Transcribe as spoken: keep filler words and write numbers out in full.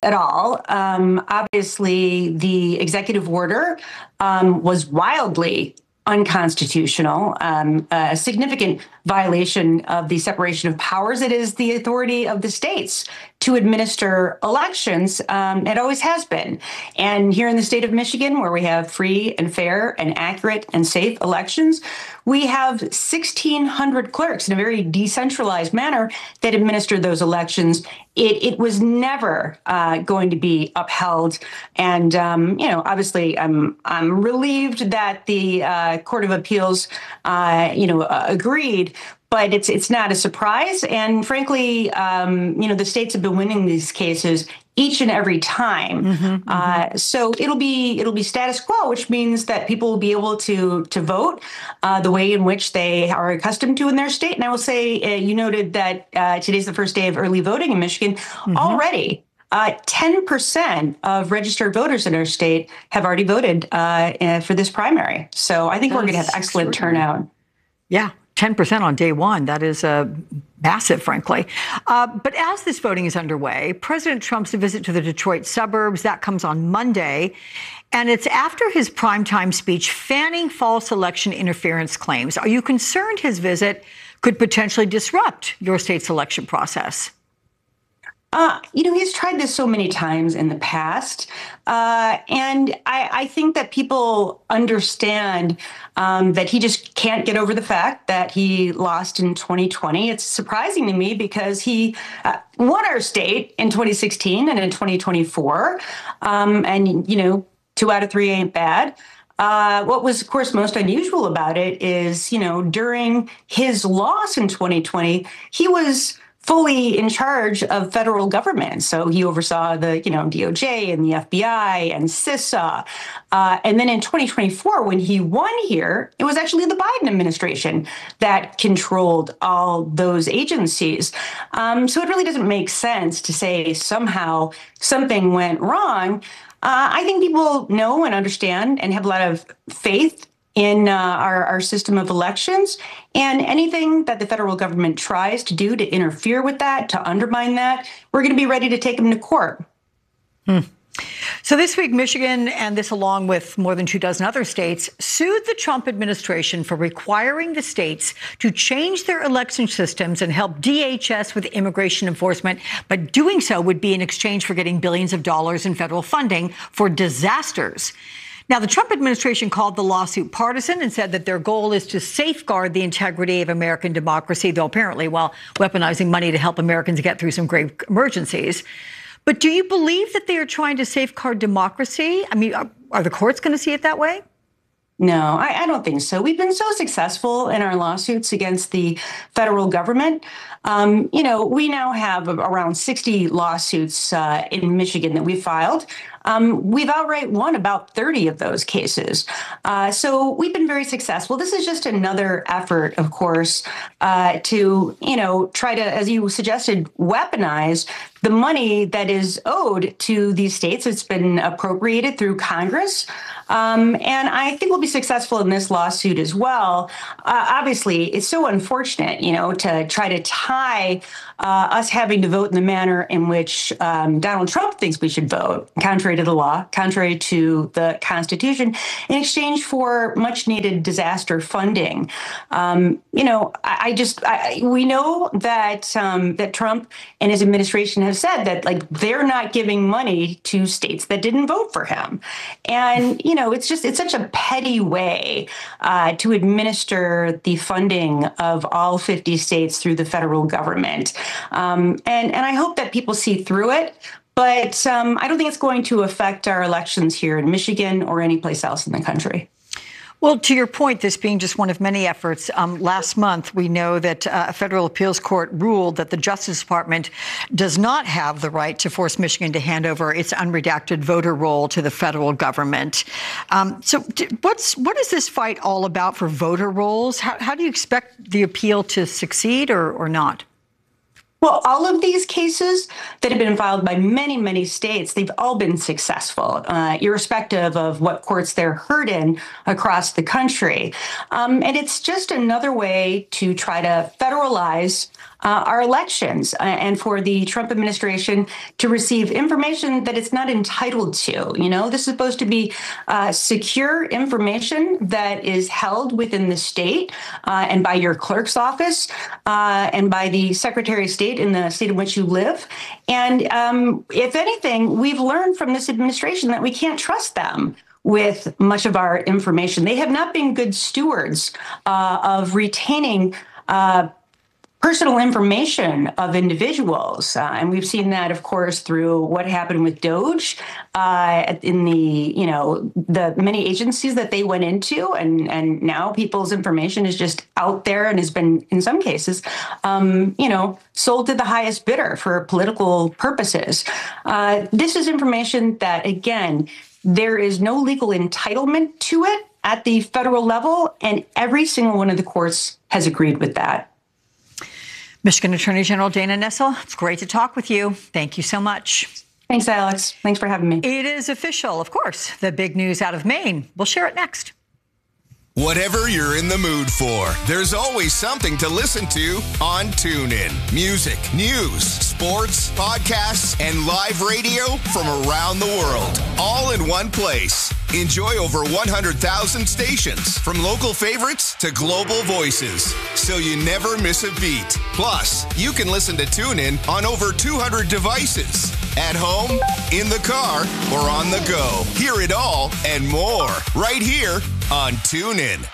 at all. Um, obviously, the executive order um, was wildly unconstitutional, um, a significant violation of the separation of powers. It is the authority of the states to administer elections. Um, it always has been. And here in the state of Michigan, where we have free and fair and accurate and safe elections, we have sixteen hundred clerks in a very decentralized manner that administer those elections. It, it was never uh, going to be upheld. And, um, you know, obviously, I'm, I'm relieved that the uh, Court of Appeals, uh, you know, uh, agreed. But it's it's not a surprise. And frankly, um, you know, the states have been winning these cases each and every time. Mm-hmm, mm-hmm. Uh, so it'll be it'll be status quo, which means that people will be able to to vote uh, the way in which they are accustomed to in their state. And I will say, uh, you noted that uh, today's the first day of early voting in Michigan. Mm-hmm. Already, uh, ten percent of registered voters in our state have already voted uh, for this primary. So I think That's we're going to have excellent turnout. Yeah. ten percent on day one. That is uh, massive, frankly. Uh, but as this voting is underway, President Trump's visit to the Detroit suburbs, that comes on Monday. And it's after his primetime speech fanning false election interference claims. Are you concerned his visit could potentially disrupt your state's election process? Uh, you know, he's tried this so many times in the past. Uh, and I, I think that people understand um, that he just can't get over the fact that he lost in twenty twenty. It's surprising to me because he uh, won our state in twenty sixteen and in twenty twenty-four. Um, and, you know, two out of three ain't bad. Uh, what was, of course, most unusual about it is, you know, during his loss in twenty twenty, he was fully in charge of federal government. So he oversaw the, you know, D O J and the F B I and CISA. Uh, and then in twenty twenty-four, when he won here, it was actually the Biden administration that controlled all those agencies. Um, so it really doesn't make sense to say somehow something went wrong. Uh, I think people know and understand and have a lot of faith in uh, our, our system of elections. And anything that the federal government tries to do to interfere with that, to undermine that, we're going to be ready to take them to court. Hmm. So this week, Michigan, and this along with more than two dozen other states, sued the Trump administration for requiring the states to change their election systems and help D H S with immigration enforcement. But doing so would be in exchange for getting billions of dollars in federal funding for disasters. Now, the Trump administration called the lawsuit partisan and said that their goal is to safeguard the integrity of American democracy, though apparently while weaponizing money to help Americans get through some grave emergencies. But do you believe that they are trying to safeguard democracy? I mean, are, are the courts going to see it that way? No, I, I don't think so. We've been so successful in our lawsuits against the federal government. Um, you know, we now have around sixty lawsuits uh, in Michigan that we filed. Um, we've outright won about thirty of those cases. Uh, so we've been very successful. This is just another effort, of course, uh, to, you know, try to, as you suggested, weaponize the money that is owed to these states. It's been appropriated through Congress. Um, and I think we'll be successful in this lawsuit as well. Uh, obviously, it's so unfortunate, you know, to try to tie uh, us having to vote in the manner in which um, Donald Trump thinks we should vote, contrary to the law, contrary to the Constitution, in exchange for much needed disaster funding. Um, you know, I, I just I, we know that um, that Trump and his administration have said that, like, they're not giving money to states that didn't vote for him. And, you know, it's just it's such a petty way uh, to administer the funding of all fifty states through the federal government. Um, and, and I hope that people see through it. But um, I don't think it's going to affect our elections here in Michigan or any place else in the country. Well, to your point, this being just one of many efforts, um, last month we know that uh, a federal appeals court ruled that the Justice Department does not have the right to force Michigan to hand over its unredacted voter roll to the federal government. Um, so what's what is this fight all about for voter rolls? How, how do you expect the appeal to succeed or, or not? Well, all of these cases that have been filed by many, many states, they've all been successful, uh, irrespective of what courts they're heard in across the country. Um, and it's just another way to try to federalize uh, our elections, uh, and for the Trump administration to receive information that it's not entitled to. You know, this is supposed to be uh, secure information that is held within the state uh, and by your clerk's office uh, and by the Secretary of State in the state in which you live. And um, if anything, we've learned from this administration that we can't trust them with much of our information. They have not been good stewards uh, of retaining uh, personal information of individuals. Uh, and we've seen that, of course, through what happened with Doge uh, in the, you know, the many agencies that they went into. And, and now people's information is just out there and has been, in some cases, um, you know, sold to the highest bidder for political purposes. Uh, this is information that, again, there is no legal entitlement to it at the federal level, and every single one of the courts has agreed with that. Michigan Attorney General Dana Nessel, it's great to talk with you. Thank you so much. Thanks, Alex. Thanks for having me. It is official, of course, the big news out of Maine. We'll share it next. Whatever you're in the mood for, there's always something to listen to on TuneIn. Music, news, sports, podcasts, and live radio from around the world, all in one place. Enjoy over one hundred thousand stations, from local favorites to global voices, so you never miss a beat. Plus, you can listen to TuneIn on over two hundred devices, at home, in the car, or on the go. Hear it all and more right here on TuneIn.